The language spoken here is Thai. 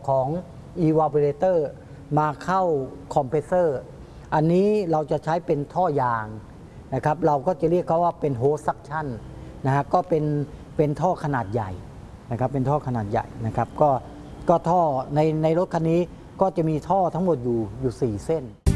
ของ evaporator มาเข้าคอมเพรสเซอร์อันนี้เราจะใช้เป็นท่อยางนะครับเราก็จะเรียกเขาว่าเป็นโฮสซักชันนะฮะก็เป็นท่อขนาดใหญ่นะครับเป็นท่อขนาดใหญ่นะครับก็ท่อในรถคันนี้ก็จะมีท่อทั้งหมดอยู่4 เส้น